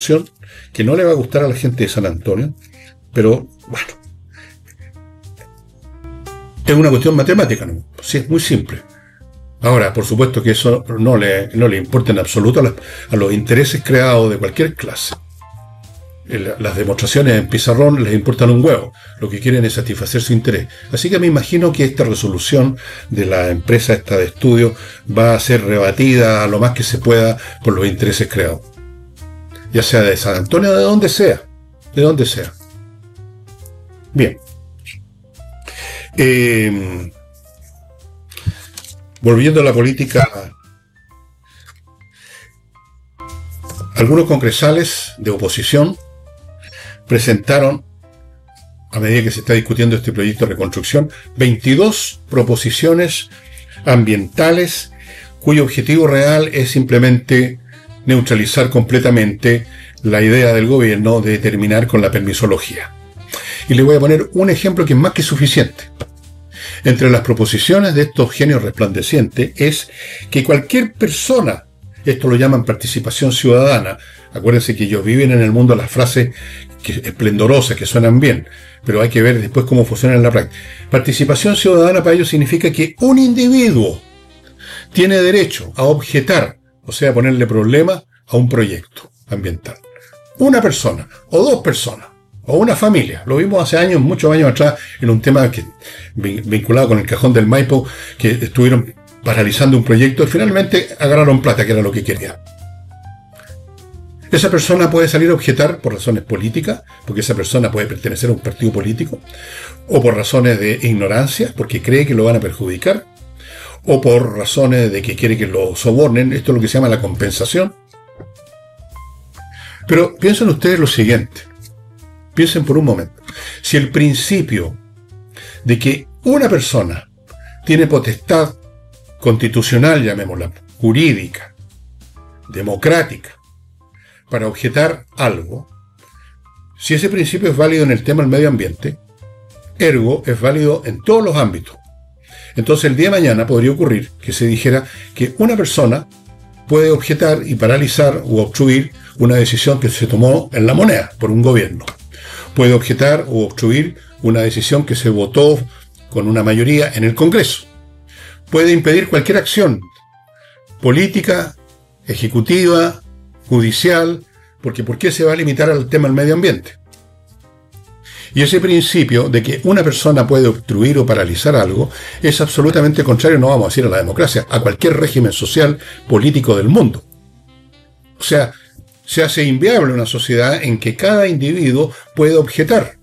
que no le va a gustar a la gente de San Antonio, pero bueno, es una cuestión matemática, ¿no? Sí, es muy simple. Ahora, por supuesto que eso no le importa en absoluto a los intereses creados de cualquier clase. Las demostraciones en pizarrón les importan un huevo. Lo que quieren es satisfacer su interés. Así que me imagino que esta resolución de la empresa esta de estudio va a ser rebatida lo más que se pueda por los intereses creados. Ya sea de San Antonio o de donde sea. De donde sea. Bien. Volviendo a la política, algunos congresales de oposición presentaron, a medida que se está discutiendo este proyecto de reconstrucción, 22 proposiciones ambientales cuyo objetivo real es simplemente neutralizar completamente la idea del gobierno de terminar con la permisología. Y le voy a poner un ejemplo que es más que suficiente. Entre las proposiciones de estos genios resplandecientes es que cualquier persona, esto lo llaman participación ciudadana, acuérdense que ellos viven en el mundo las frases esplendorosas, que suenan bien, pero hay que ver después cómo funciona en la práctica. Participación ciudadana para ellos significa que un individuo tiene derecho a objetar, o sea, ponerle problema a un proyecto ambiental. Una persona, o dos personas, o una familia. Lo vimos hace años, muchos años atrás, en un tema vinculado con el cajón del Maipo, que estuvieron paralizando un proyecto y finalmente agarraron plata, que era lo que querían. Esa persona puede salir a objetar por razones políticas, porque esa persona puede pertenecer a un partido político, o por razones de ignorancia, porque cree que lo van a perjudicar, o por razones de que quiere que lo sobornen. Esto es lo que se llama la compensación. Pero piensen ustedes lo siguiente. Piensen por un momento. Si el principio de que una persona tiene potestad constitucional, llamémosla, jurídica, democrática, para objetar algo, si ese principio es válido en el tema del medio ambiente, ergo es válido en todos los ámbitos. Entonces el día de mañana podría ocurrir que se dijera que una persona puede objetar y paralizar u obstruir una decisión que se tomó en la moneda por un gobierno. Puede objetar u obstruir una decisión que se votó con una mayoría en el Congreso. Puede impedir cualquier acción política, ejecutiva, judicial, porque ¿por qué se va a limitar al tema del medio ambiente? Y ese principio de que una persona puede obstruir o paralizar algo es absolutamente contrario, no vamos a decir a la democracia, a cualquier régimen social, político del mundo. O sea, se hace inviable una sociedad en que cada individuo puede objetar.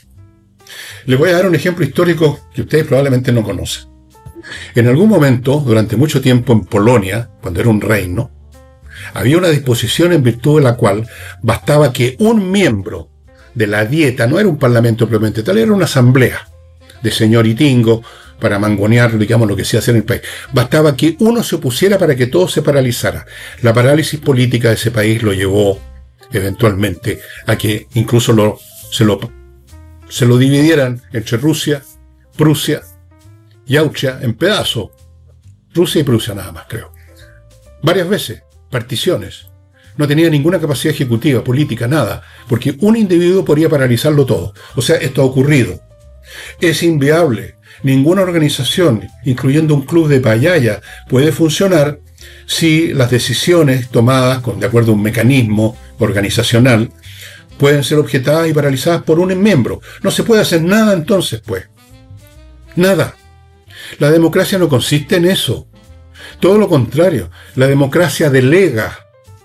Les voy a dar un ejemplo histórico que ustedes probablemente no conocen. En algún momento, durante mucho tiempo en Polonia, cuando era un reino, había una disposición en virtud de la cual bastaba que un miembro de la dieta, no era un parlamento propiamente tal, era una asamblea de señoritingo para mangonear, digamos, lo que se hace en el país. Bastaba que uno se opusiera para que todo se paralizara. La parálisis política de ese país lo llevó eventualmente a que incluso se lo dividieran entre Rusia, Prusia y Austria en pedazos. Rusia y Prusia nada más, creo. Varias veces, particiones. No tenía ninguna capacidad ejecutiva, política, nada, porque un individuo podría paralizarlo todo. O sea, esto ha ocurrido. Es inviable. Ninguna organización, incluyendo un club de payaya, puede funcionar si las decisiones tomadas de acuerdo a un mecanismo organizacional pueden ser objetadas y paralizadas por un miembro. No se puede hacer nada entonces, pues. Nada. La democracia no consiste en eso. Todo lo contrario. La democracia delega.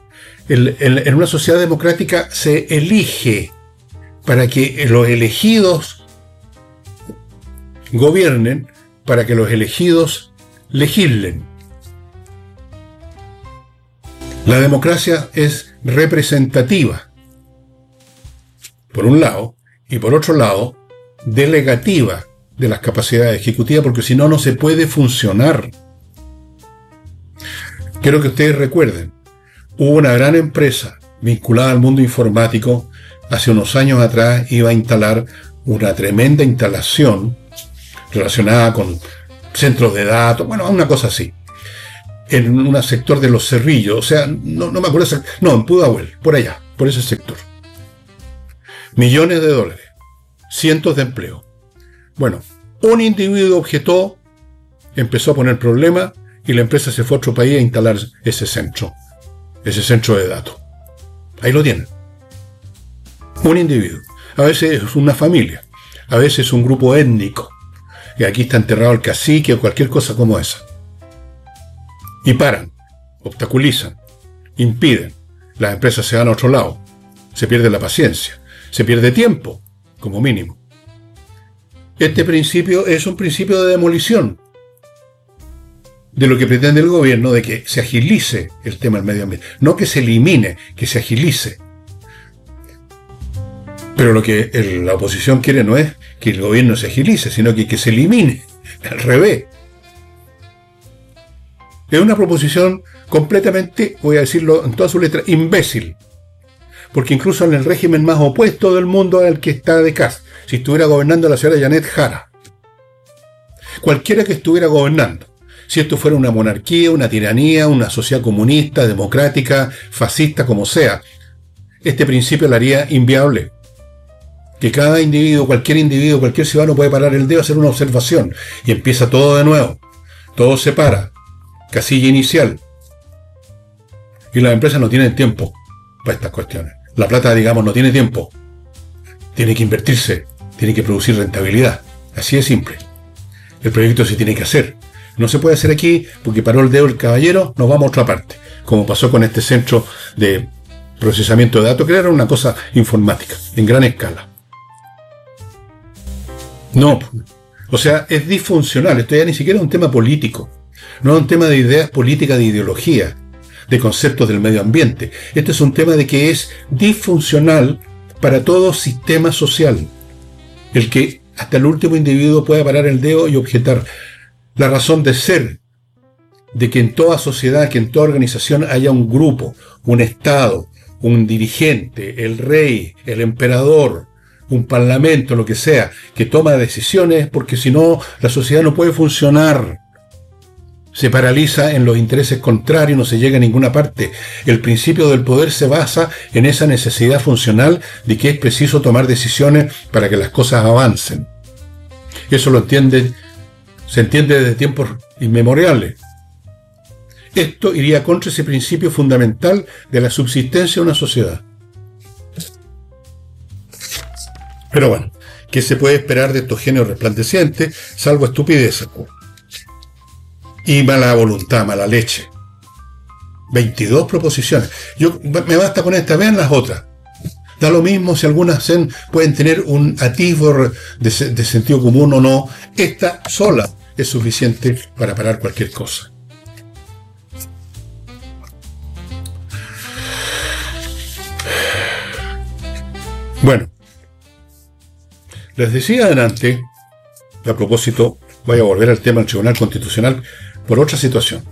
En una sociedad democrática se elige para que los elegidos gobiernen, para que los elegidos legislen. La democracia es representativa, por un lado, y por otro lado, delegativa de las capacidades ejecutivas, porque si no, no se puede funcionar. Quiero que ustedes recuerden, hubo una gran empresa vinculada al mundo informático, hace unos años atrás iba a instalar una tremenda instalación relacionada con centros de datos, bueno, una cosa así, en un sector de Los Cerrillos, o sea, no me acuerdo, no, en Pudahuel, por allá, por ese sector. Millones de dólares, cientos de empleos. Bueno, un individuo objetó, empezó a poner problemas y la empresa se fue a otro país a instalar ese centro de datos. Ahí lo tienen. Un individuo. A veces es una familia, a veces es un grupo étnico, y aquí está enterrado el cacique o cualquier cosa como esa. Y paran, obstaculizan, impiden. Las empresas se van a otro lado. Se pierde la paciencia, se pierde tiempo, como mínimo. Este principio es un principio de demolición de lo que pretende el gobierno, de que se agilice el tema del medio ambiente. No que se elimine, que se agilice. Pero lo que la oposición quiere no es que el gobierno se agilice, sino que se elimine, al revés. Es una proposición completamente, voy a decirlo en toda su letra, imbécil. Porque incluso en el régimen más opuesto del mundo al que está de Kast, si estuviera gobernando la señora Janet Jara, cualquiera que estuviera gobernando, si esto fuera una monarquía, una tiranía, una sociedad comunista, democrática, fascista, como sea, este principio lo haría inviable. Que cada individuo, cualquier ciudadano puede parar el dedo, hacer una observación y empieza todo de nuevo. Todo se para. Casilla inicial. Y las empresas no tienen tiempo para estas cuestiones. La plata, digamos, no tiene tiempo. Tiene que invertirse, tiene que producir rentabilidad. Así de simple. El proyecto se tiene que hacer. No se puede hacer aquí porque paró el dedo el caballero, nos vamos a otra parte. Como pasó con este centro de procesamiento de datos, que era una cosa informática, en gran escala. No, o sea, es disfuncional. Esto ya ni siquiera es un tema político. No es un tema de ideas políticas, de ideología, de conceptos del medio ambiente. Esto es un tema de que es disfuncional para todo sistema social. El que hasta el último individuo pueda parar el dedo y objetar la razón de ser, de que en toda sociedad, que en toda organización haya un grupo, un Estado, un dirigente, el rey, el emperador, un parlamento, lo que sea, que toma decisiones, porque si no, la sociedad no puede funcionar. Se paraliza en los intereses contrarios, no se llega a ninguna parte. El principio del poder se basa en esa necesidad funcional de que es preciso tomar decisiones para que las cosas avancen. Eso se entiende desde tiempos inmemoriales. Esto iría contra ese principio fundamental de la subsistencia de una sociedad. Pero bueno, ¿qué se puede esperar de estos genios resplandecientes, salvo estupideces? Y mala voluntad, mala leche. 22 proposiciones. Me basta con esta, vean las otras. Da lo mismo si algunas pueden tener un atisbo de sentido común o no. Esta sola es suficiente para parar cualquier cosa. Bueno. Les decía adelante, a propósito, voy a volver al tema del Tribunal Constitucional por otra situación.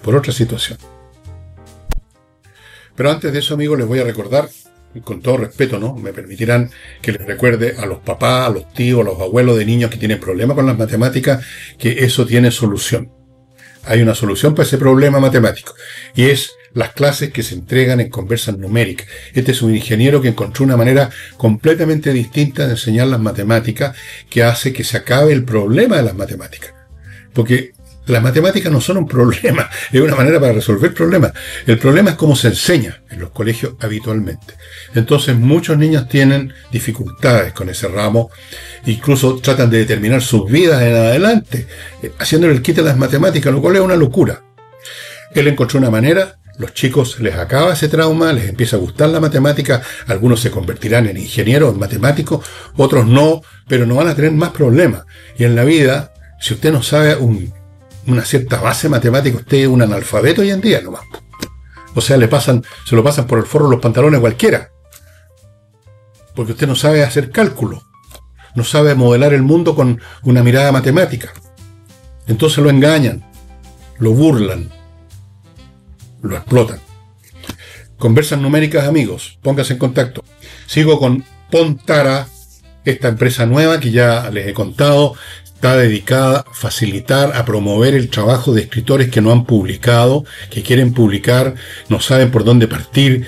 Pero antes de eso, amigos, les voy a recordar, con todo respeto, ¿no? Me permitirán que les recuerde a los papás, a los tíos, a los abuelos de niños que tienen problemas con las matemáticas, que eso tiene solución. Hay una solución para ese problema matemático, y es las clases que se entregan en conversas numéricas. Este es un ingeniero que encontró una manera completamente distinta de enseñar las matemáticas que hace que se acabe el problema de las matemáticas. Porque las matemáticas no son un problema, es una manera para resolver problemas. El problema es cómo se enseña en los colegios habitualmente. Entonces muchos niños tienen dificultades con ese ramo, incluso tratan de determinar sus vidas en adelante, haciéndole el quite a las matemáticas, lo cual es una locura. Él encontró una manera. Los chicos les acaba ese trauma, les empieza a gustar la matemática, algunos se convertirán en ingenieros, en matemáticos, otros no, pero no van a tener más problemas. Y en la vida, si usted no sabe una cierta base matemática, usted es un analfabeto hoy en día nomás. O sea, se lo pasan por el forro los pantalones a cualquiera. Porque usted no sabe hacer cálculo, no sabe modelar el mundo con una mirada matemática. Entonces lo engañan, lo burlan, lo explotan. Conversas numéricas, amigos, pónganse en contacto. Sigo con Pontara, esta empresa nueva que ya les he contado, está dedicada a facilitar, a promover el trabajo de escritores que no han publicado, que quieren publicar, no saben por dónde partir,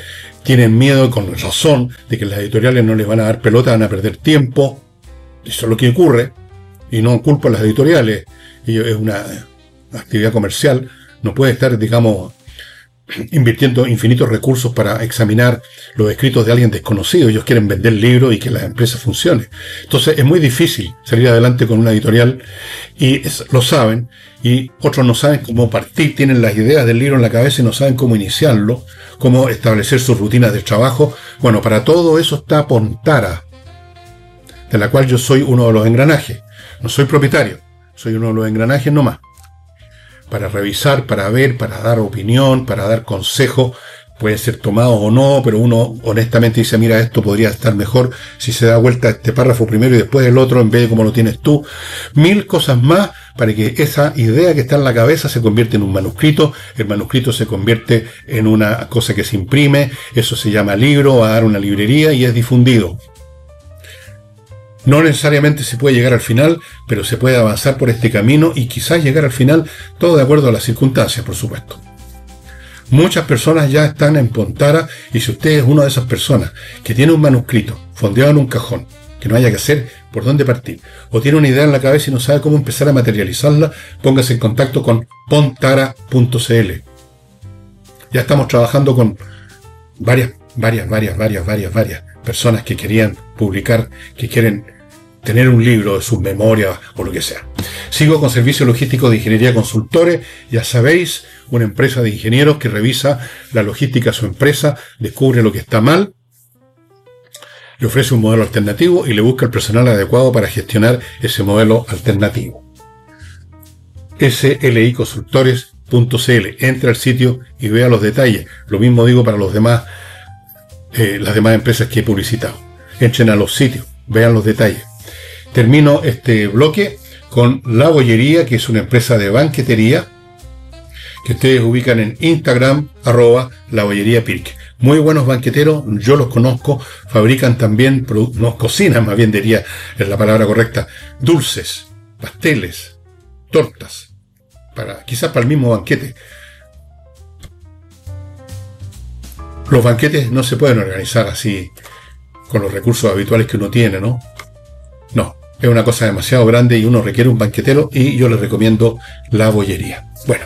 tienen miedo, con razón, de que las editoriales no les van a dar pelota, van a perder tiempo. Eso es lo que ocurre, y no culpo a las editoriales. Es una actividad comercial, no puede estar, digamos, invirtiendo infinitos recursos para examinar los escritos de alguien desconocido. Ellos quieren vender libros y que la empresa funcione. Entonces es muy difícil salir adelante con una editorial, y lo saben, y otros no saben cómo partir, tienen las ideas del libro en la cabeza y no saben cómo iniciarlo, cómo establecer sus rutinas de trabajo. Bueno, para todo eso está Pontara, de la cual yo soy uno de los engranajes. No soy propietario, soy uno de los engranajes nomás. Para revisar, para ver, para dar opinión, para dar consejo, pueden ser tomados o no, pero uno honestamente dice, mira, esto podría estar mejor si se da vuelta este párrafo primero y después el otro, en vez de como lo tienes tú. 1000 cosas más para que esa idea que está en la cabeza se convierta en un manuscrito, el manuscrito se convierte en una cosa que se imprime, eso se llama libro, va a dar una librería y es difundido. No necesariamente se puede llegar al final, pero se puede avanzar por este camino y quizás llegar al final, todo de acuerdo a las circunstancias, por supuesto. Muchas personas ya están en Pontara, y si usted es una de esas personas que tiene un manuscrito fondeado en un cajón, que no haya que hacer por dónde partir, o tiene una idea en la cabeza y no sabe cómo empezar a materializarla, póngase en contacto con pontara.cl. Ya estamos trabajando con varias personas que querían publicar, que quieren tener un libro de sus memorias o lo que sea. Sigo con Servicio Logístico de Ingeniería Consultores, ya sabéis, una empresa de ingenieros que revisa la logística de su empresa, descubre lo que está mal, le ofrece un modelo alternativo y le busca el personal adecuado para gestionar ese modelo alternativo. sliconsultores.cl. Entra al sitio y vea los detalles. Lo mismo digo para los demás, las demás empresas que he publicitado. Entren a los sitios, vean los detalles. Termino este bloque con La Bollería, que es una empresa de banquetería que ustedes ubican en Instagram, @labolleriapirque. Muy buenos banqueteros, yo los conozco, fabrican también, no cocinan, más bien diría, es la palabra correcta, dulces, pasteles, tortas, quizás para el mismo banquete. Los banquetes no se pueden organizar así, con los recursos habituales que uno tiene, ¿no? No, es una cosa demasiado grande y uno requiere un banquetero, y yo les recomiendo La Bollería. Bueno.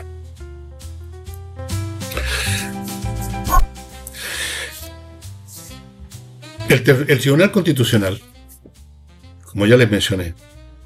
El Tribunal Constitucional, como ya les mencioné,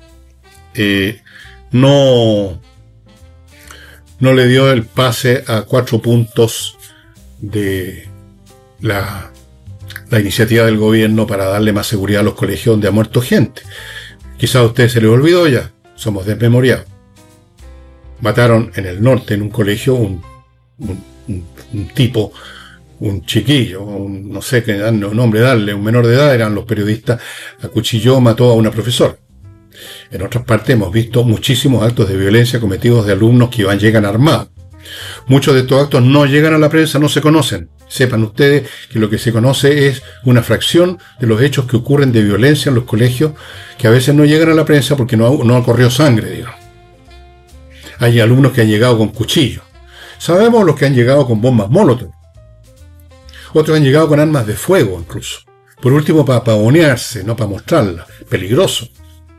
no le dio el pase a 4 puntos de la iniciativa del gobierno para darle más seguridad a los colegios donde ha muerto gente. Quizás a ustedes se les olvidó ya, somos desmemoriados. Mataron en el norte, en un colegio, un tipo, un chiquillo, no sé qué nombre darle, un menor de edad, eran los periodistas, acuchilló, mató a una profesora. En otras partes hemos visto muchísimos actos de violencia cometidos de alumnos que llegan armados. Muchos de estos actos no llegan a la prensa, no se conocen. Sepan ustedes que lo que se conoce es una fracción de los hechos que ocurren de violencia en los colegios, que a veces no llegan a la prensa porque no ha corrido sangre, digamos. Hay alumnos que han llegado con cuchillos. Sabemos los que han llegado con bombas Molotov. Otros han llegado con armas de fuego, incluso. Por último, para pavonearse, no para mostrarla. Peligroso.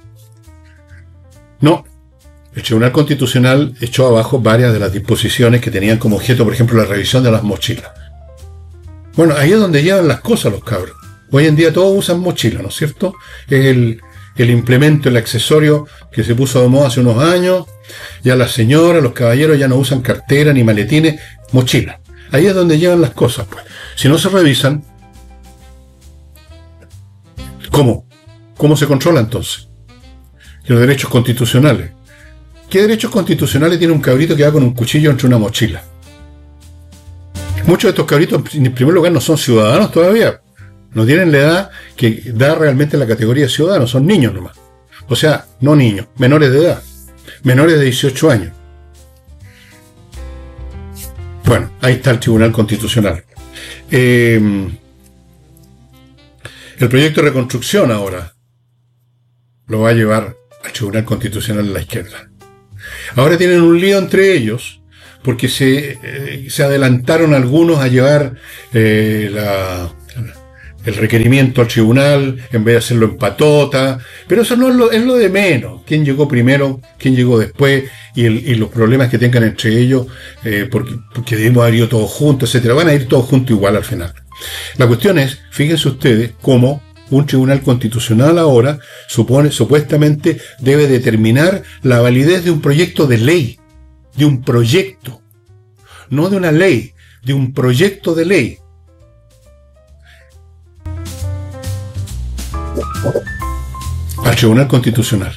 No. El Tribunal Constitucional echó abajo varias de las disposiciones que tenían como objeto, por ejemplo, la revisión de las mochilas. Bueno, ahí es donde llevan las cosas los cabros. Hoy en día todos usan mochila, ¿no es cierto? Es el implemento, el accesorio que se puso de moda hace unos años. Ya las señoras, los caballeros ya no usan cartera ni maletines, mochila. Ahí es donde llevan las cosas, pues. Si no se revisan, ¿cómo? ¿Cómo se controla entonces? Y los derechos constitucionales. ¿Qué derechos constitucionales tiene un cabrito que va con un cuchillo entre una mochila? Muchos de estos cabritos, en primer lugar, no son ciudadanos todavía. No tienen la edad que da realmente la categoría de ciudadanos, son niños nomás. O sea, no niños, menores de edad. Menores de 18 años. Bueno, ahí está el Tribunal Constitucional. El proyecto de reconstrucción ahora lo va a llevar al Tribunal Constitucional de la izquierda. Ahora tienen un lío entre ellos, porque se adelantaron algunos a llevar el requerimiento al tribunal en vez de hacerlo en patota, pero eso no es lo de menos. ¿Quién llegó primero? ¿Quién llegó después? Y los problemas que tengan entre ellos, porque debemos haber ido todos juntos, etcétera. Van a ir todos juntos igual al final. La cuestión es, fíjense ustedes cómo un tribunal constitucional ahora supuestamente debe determinar la validez de un proyecto de ley, de un proyecto, no de una ley, de un proyecto de ley. Al Tribunal Constitucional.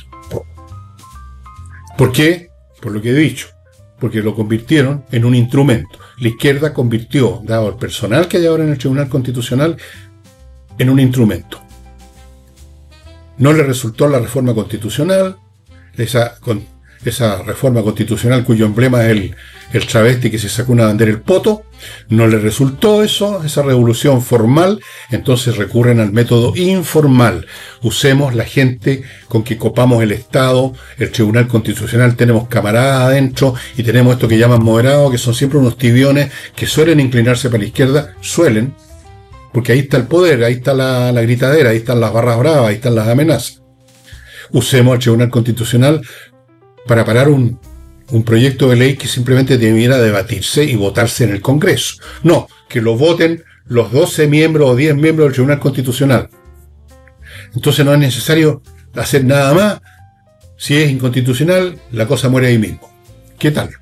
¿Por qué? Por lo que he dicho. Porque lo convirtieron en un instrumento. La izquierda convirtió, dado el personal que hay ahora en el Tribunal Constitucional, en un instrumento. No le resultó la reforma constitucional, esa reforma constitucional cuyo emblema es el travesti que se sacó una bandera el poto, no le resultó esa revolución formal, entonces recurren al método informal. Usemos la gente con que copamos el Estado, el Tribunal Constitucional, tenemos camaradas adentro y tenemos esto que llaman moderados, que son siempre unos tibiones que suelen inclinarse para la izquierda, porque ahí está el poder, ahí está la gritadera, ahí están las barras bravas, ahí están las amenazas. Usemos al Tribunal Constitucional para parar un proyecto de ley que simplemente debiera debatirse y votarse en el Congreso. No, que lo voten los 12 miembros o 10 miembros del Tribunal Constitucional. Entonces no es necesario hacer nada más. Si es inconstitucional, la cosa muere ahí mismo. ¿Qué tal?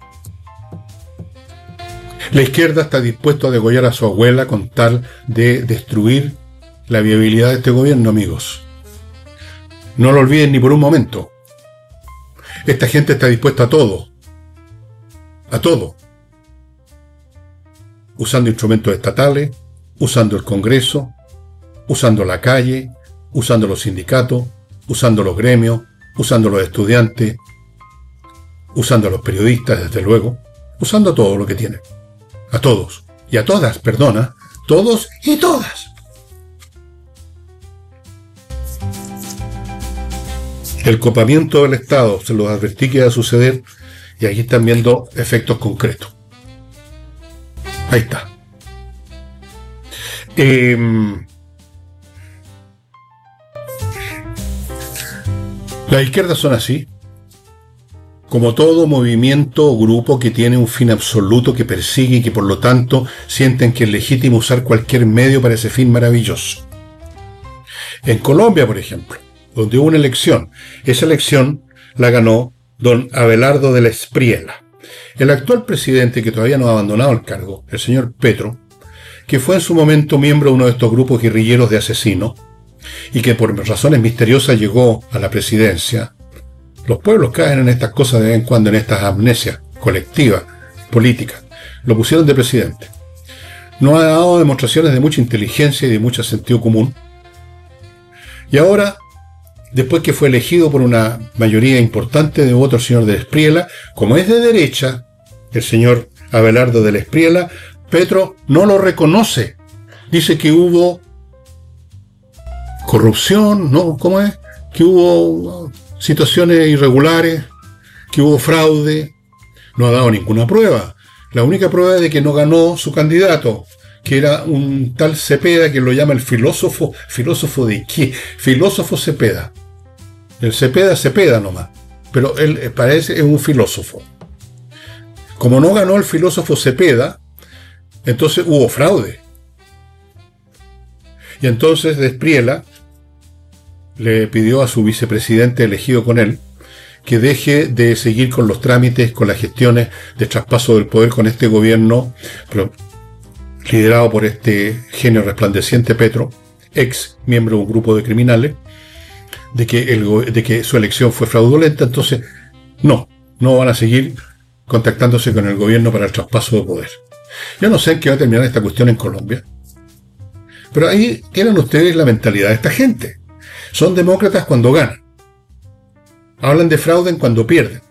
La izquierda está dispuesta a degollar a su abuela con tal de destruir la viabilidad de este gobierno, amigos. No lo olviden ni por un momento. Esta gente está dispuesta a todo. A todo. Usando instrumentos estatales, usando el Congreso, usando la calle, usando los sindicatos, usando los gremios, usando los estudiantes, usando a los periodistas, desde luego, usando todo lo que tienen. A todos. Y a todas, perdona. Todos y todas. El copamiento del Estado, se los advertí que iba a suceder, y aquí están viendo efectos concretos. Ahí está. Las izquierdas son así. Como todo movimiento o grupo que tiene un fin absoluto que persigue y que por lo tanto sienten que es legítimo usar cualquier medio para ese fin maravilloso. En Colombia, por ejemplo, donde hubo una elección, esa elección la ganó don Abelardo de la Espriella. El actual presidente, que todavía no ha abandonado el cargo, el señor Petro, que fue en su momento miembro de uno de estos grupos guerrilleros de asesinos, y que por razones misteriosas llegó a la presidencia. Los pueblos caen en estas cosas de vez en cuando, en estas amnesias colectivas, políticas. Lo pusieron de presidente. No ha dado demostraciones de mucha inteligencia y de mucho sentido común. Y ahora, después que fue elegido por una mayoría importante de votos el señor de la Espriella, como es de derecha, el señor Abelardo de la Espriella, Petro no lo reconoce. Dice que hubo corrupción, ¿no? ¿Cómo es? Que hubo situaciones irregulares, que hubo fraude. No ha dado ninguna prueba. La única prueba es de que no ganó su candidato, que era un tal Cepeda, que lo llama el filósofo. ¿Filósofo de qué? Filósofo Cepeda. El Cepeda nomás. Pero él parece es un filósofo. Como no ganó el filósofo Cepeda, entonces hubo fraude. Y entonces de Espriella le pidió a su vicepresidente elegido con él que deje de seguir con los trámites, con las gestiones de traspaso del poder con este gobierno, pero liderado por este genio resplandeciente Petro, ex miembro de un grupo de criminales, de que su elección fue fraudulenta. Entonces no van a seguir contactándose con el gobierno para el traspaso de poder. Yo no sé en qué va a terminar esta cuestión en Colombia, pero ahí tienen ustedes la mentalidad de esta gente. Son demócratas cuando ganan. Hablan de fraude cuando pierden.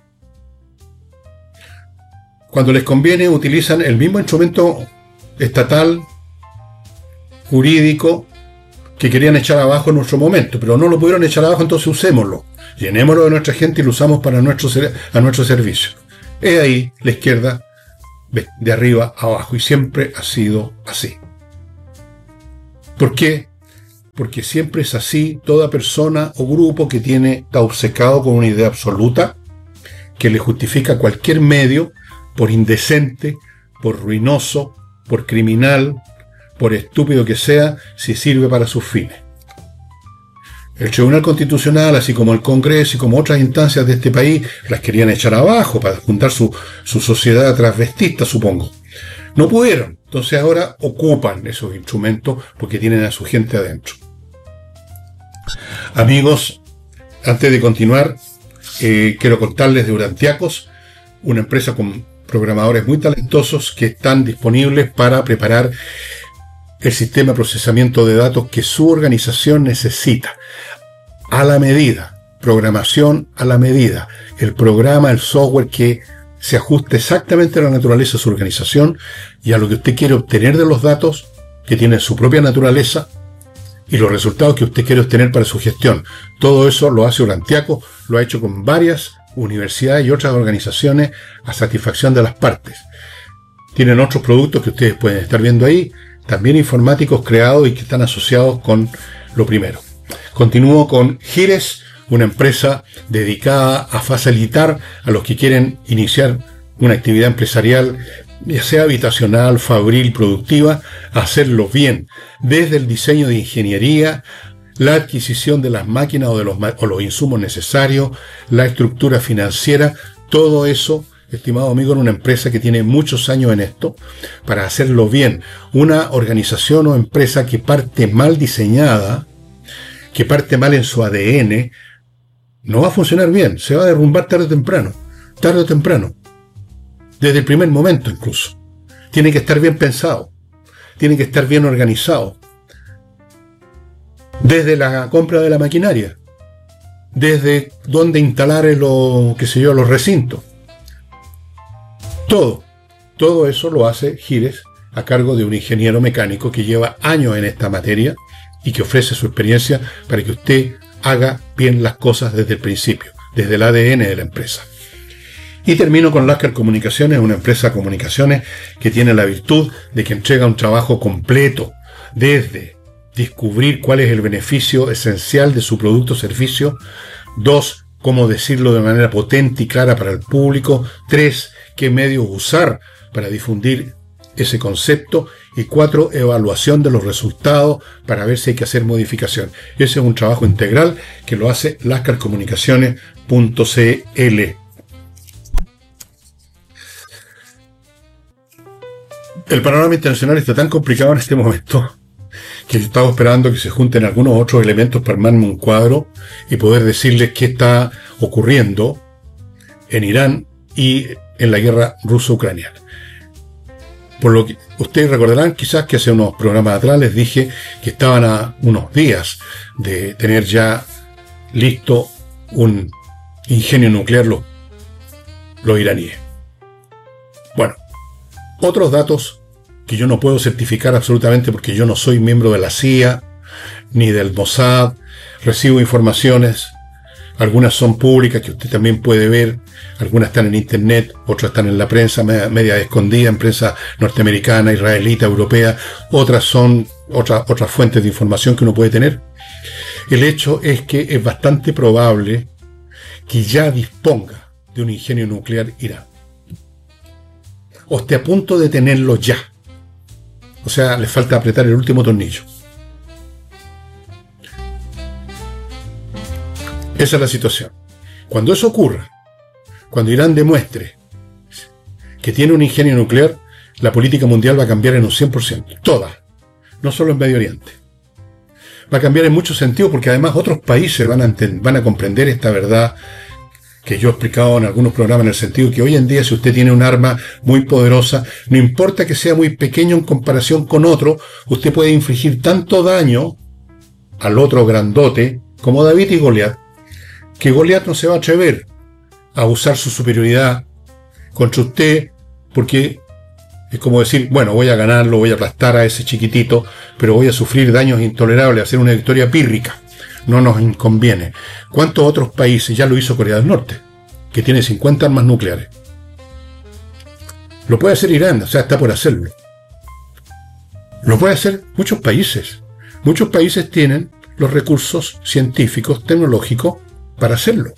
Cuando les conviene utilizan el mismo instrumento estatal, jurídico, que querían echar abajo en nuestro momento, pero no lo pudieron echar abajo, entonces usémoslo. Llenémoslo de nuestra gente y lo usamos para a nuestro servicio. Es ahí la izquierda de arriba a abajo, y siempre ha sido así. ¿Por qué? Porque siempre es así. Toda persona o grupo que está obcecado con una idea absoluta, que le justifica cualquier medio, por indecente, por ruinoso, por criminal, por estúpido que sea, si sirve para sus fines. El Tribunal Constitucional, así como el Congreso y como otras instancias de este país, las querían echar abajo para juntar su sociedad transvestista, supongo. No pudieron. Entonces ahora ocupan esos instrumentos porque tienen a su gente adentro. Amigos, antes de continuar, quiero contarles de Urantiacos, una empresa con programadores muy talentosos que están disponibles para preparar el sistema de procesamiento de datos que su organización necesita. A la medida, programación a la medida, el programa, el software que se ajuste exactamente a la naturaleza de su organización y a lo que usted quiere obtener de los datos, que tienen su propia naturaleza, y los resultados que usted quiere obtener para su gestión. Todo eso lo hace Urantiaco, lo ha hecho con varias universidades y otras organizaciones a satisfacción de las partes. Tienen otros productos que ustedes pueden estar viendo ahí, también informáticos creados y que están asociados con lo primero. Continúo con Gires, una empresa dedicada a facilitar a los que quieren iniciar una actividad empresarial, ya sea habitacional, fabril, productiva, hacerlo bien, desde el diseño de ingeniería, la adquisición de las máquinas o los insumos necesarios, la estructura financiera, todo eso, estimado amigo, en una empresa que tiene muchos años en esto, para hacerlo bien. Una organización o empresa que parte mal diseñada, que parte mal en su ADN, no va a funcionar bien, se va a derrumbar tarde o temprano, desde el primer momento incluso. Tiene que estar bien pensado, tiene que estar bien organizado, desde la compra de la maquinaria, desde dónde instalar los recintos. Todo eso lo hace Gires a cargo de un ingeniero mecánico que lleva años en esta materia y que ofrece su experiencia para que usted haga bien las cosas desde el principio, desde el ADN de la empresa. Y termino con Lascar Comunicaciones, una empresa de comunicaciones que tiene la virtud de que entrega un trabajo completo, desde descubrir cuál es el beneficio esencial de su producto o servicio, 2, cómo decirlo de manera potente y clara para el público, 3, qué medios usar para difundir ese concepto, y 4, evaluación de los resultados para ver si hay que hacer modificación. Ese es un trabajo integral que lo hace lascarcomunicaciones.cl. El panorama internacional está tan complicado en este momento que yo estaba esperando que se junten algunos otros elementos para armarme un cuadro y poder decirles qué está ocurriendo en Irán y en la guerra ruso-ucraniana. Por lo que ustedes recordarán quizás que hace unos programas atrás les dije que estaban a unos días de tener ya listo un ingenio nuclear los iraníes. Bueno, otros datos que yo no puedo certificar absolutamente porque yo no soy miembro de la CIA ni del Mossad, recibo informaciones, algunas son públicas que usted también puede ver, algunas están en internet, otras están en la prensa media escondida, en prensa norteamericana, israelita, europea, otras son otras fuentes de información que uno puede tener. El hecho es que es bastante probable que ya disponga de un ingenio nuclear Irán, o esté a punto de tenerlo ya. O sea, le falta apretar el último tornillo. Esa es la situación. Cuando eso ocurra, cuando Irán demuestre que tiene un ingenio nuclear, la política mundial va a cambiar en un 100%. Toda. No solo en Medio Oriente. Va a cambiar en muchos sentidos porque además otros países van a comprender esta verdad que yo he explicado en algunos programas, en el sentido que hoy en día si usted tiene un arma muy poderosa, no importa que sea muy pequeño en comparación con otro, usted puede infligir tanto daño al otro grandote como David y Goliat, que Goliat no se va a atrever a usar su superioridad contra usted, porque es como decir, bueno, voy a ganarlo, voy a aplastar a ese chiquitito, pero voy a sufrir daños intolerables, hacer una victoria pírrica. No nos conviene. ¿Cuántos otros países? Ya lo hizo Corea del Norte, que tiene 50 armas nucleares. Lo puede hacer Irán, o sea, está por hacerlo. Lo puede hacer muchos países. Muchos países tienen los recursos científicos, tecnológicos para hacerlo.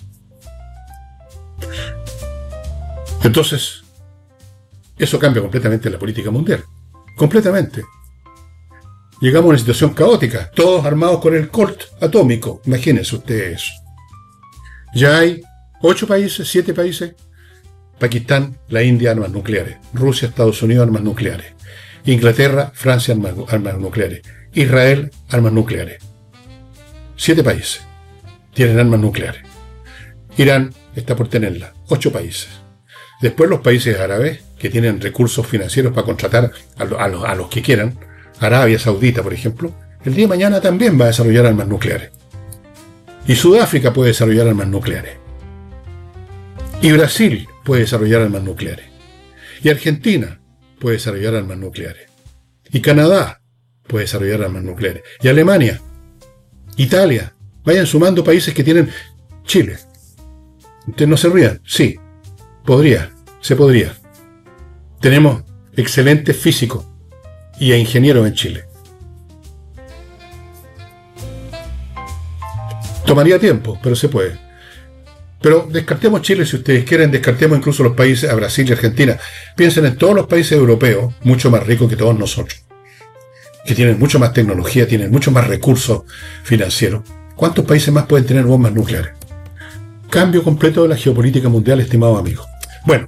Entonces, eso cambia completamente la política mundial. Completamente. Llegamos a una situación caótica, todos armados con el Colt atómico. Imagínense ustedes eso. Ya hay 8 países, 7 países. Pakistán, la India, armas nucleares. Rusia, Estados Unidos, armas nucleares. Inglaterra, Francia, armas nucleares. Israel, armas nucleares. 7 países tienen armas nucleares. Irán está por tenerlas. 8 países. Después los países árabes, que tienen recursos financieros para contratar a los que quieran. Arabia Saudita, por ejemplo, el día de mañana también va a desarrollar armas nucleares. Y Sudáfrica puede desarrollar armas nucleares. Y Brasil puede desarrollar armas nucleares. Y Argentina puede desarrollar armas nucleares. Y Canadá puede desarrollar armas nucleares. Y Alemania, Italia, vayan sumando países que tienen. Chile. Ustedes no se rían. Sí, se podría. Tenemos excelentes físicos y ingenieros en Chile. Tomaría tiempo, pero se puede. Pero descartemos Chile si ustedes quieren, descartemos incluso los países, a Brasil y Argentina. Piensen en todos los países europeos, mucho más ricos que todos nosotros, que tienen mucho más tecnología, tienen mucho más recursos financieros. ¿Cuántos países más pueden tener bombas nucleares? Cambio completo de la geopolítica mundial, estimados amigos. Bueno,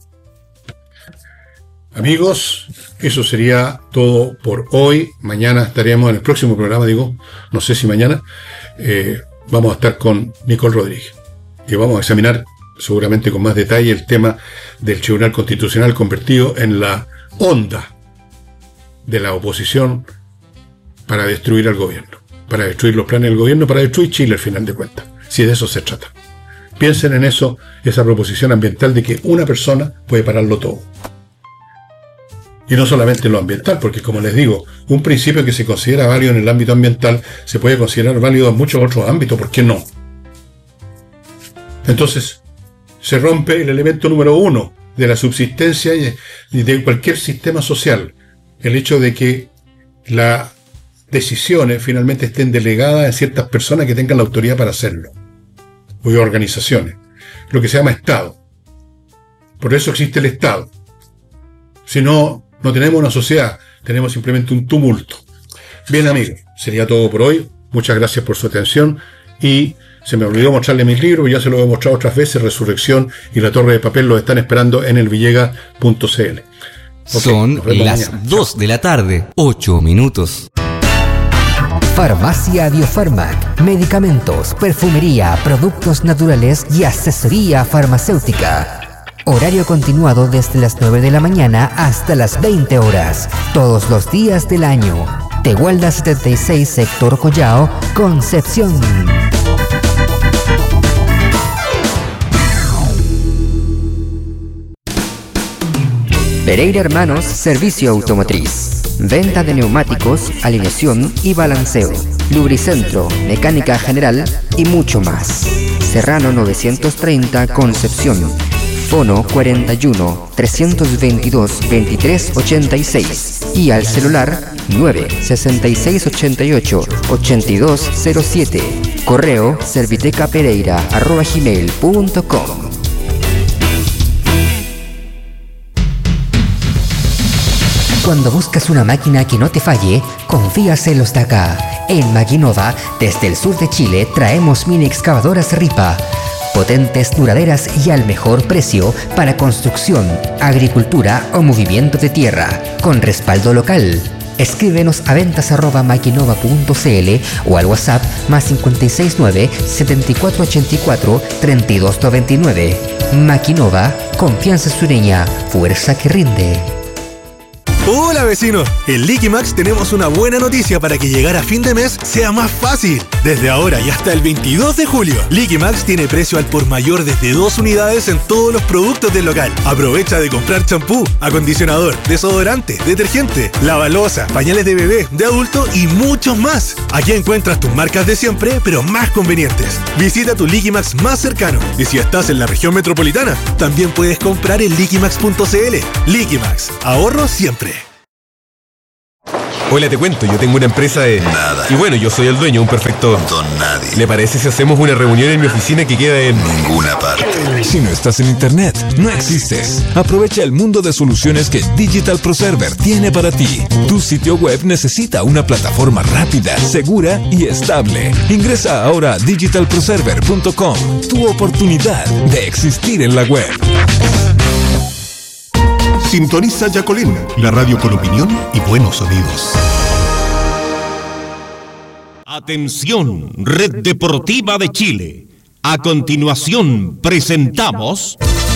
amigos, eso sería todo por hoy. Mañana estaremos en el próximo programa, no sé si mañana, vamos a estar con Nicole Rodríguez. Y vamos a examinar seguramente con más detalle el tema del Tribunal Constitucional convertido en la onda de la oposición para destruir al gobierno, para destruir los planes del gobierno, para destruir Chile al final de cuentas, si de eso se trata. Piensen en eso, esa proposición ambiental de que una persona puede pararlo todo. Y no solamente en lo ambiental, porque como les digo, un principio que se considera válido en el ámbito ambiental se puede considerar válido en muchos otros ámbitos, ¿por qué no? Entonces, se rompe el elemento número 1 de la subsistencia y de cualquier sistema social, el hecho de que las decisiones finalmente estén delegadas en ciertas personas que tengan la autoridad para hacerlo, o organizaciones, lo que se llama Estado. Por eso existe el Estado. Si no, no tenemos una sociedad, tenemos simplemente un tumulto. Bien, amigos, sería todo por hoy. Muchas gracias por su atención y se me olvidó mostrarle mis libros, ya se los he mostrado otras veces. Resurrección y La Torre de Papel los están esperando en elvillega.cl. Son las 2 de la tarde, 8 minutos. Farmacia Biofarmac, medicamentos, perfumería, productos naturales y asesoría farmacéutica. Horario continuado desde las 9 de la mañana hasta las 20 horas, todos los días del año. Tehuelda 76, sector Collao, Concepción. Pereira Hermanos, servicio automotriz. Venta de neumáticos, alineación y balanceo. Lubricentro, mecánica general y mucho más. Serrano 930, Concepción. Fono 41 322 2386 y al celular 96688 8207. Correo servitecapereira@gmail.com. Cuando buscas una máquina que no te falle, confías en los de acá. En Maquinova, desde el sur de Chile, traemos mini excavadoras Ripa. Potentes, duraderas y al mejor precio para construcción, agricultura o movimiento de tierra, con respaldo local. Escríbenos a ventas@maquinova.cl o al WhatsApp +569 7484 3299. Maquinova, confianza sureña, fuerza que rinde. Hola vecino, en Liquimax tenemos una buena noticia para que llegar a fin de mes sea más fácil. Desde ahora y hasta el 22 de julio, Liquimax tiene precio al por mayor desde 2 unidades en todos los productos del local. Aprovecha de comprar champú, acondicionador, desodorante, detergente, lavaloza, pañales de bebé, de adulto y muchos más. Aquí encuentras tus marcas de siempre, pero más convenientes. Visita tu Liquimax más cercano y si estás en la región metropolitana, también puedes comprar en liquimax.cl. Liquimax, ahorro siempre. Hola, te cuento, yo tengo una empresa de... Nada. Y bueno, yo soy el dueño, un perfecto... Don nadie. ¿Le parece si hacemos una reunión en mi oficina que queda en... Ninguna parte. Si no estás en internet, no existes. Aprovecha el mundo de soluciones que Digital Pro Server tiene para ti. Tu sitio web necesita una plataforma rápida, segura y estable. Ingresa ahora a digitalproserver.com. Tu oportunidad de existir en la web. Sintoniza Yacolín, la radio con opinión y buenos sonidos. Atención, Red Deportiva de Chile. A continuación presentamos